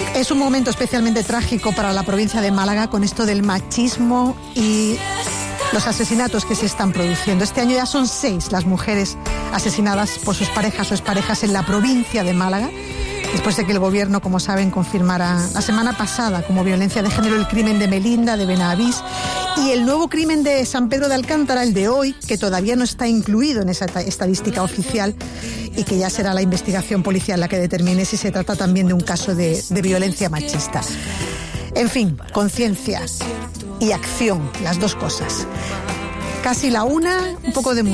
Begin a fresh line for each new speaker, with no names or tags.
Es un momento especialmente trágico para la provincia de Málaga con esto del machismo y los asesinatos que se están produciendo. Este año ya son 6 las mujeres asesinadas por sus parejas o exparejas en la provincia de Málaga, después de que el gobierno, como saben, confirmara la semana pasada como violencia de género el crimen de Melinda, de Benavís, y el nuevo crimen de San Pedro de Alcántara, el de hoy, que todavía no está incluido en esa estadística oficial y que ya será la investigación policial la que determine si se trata también de un caso de violencia machista. En fin, conciencia y acción, las dos cosas. Casi la una, un poco de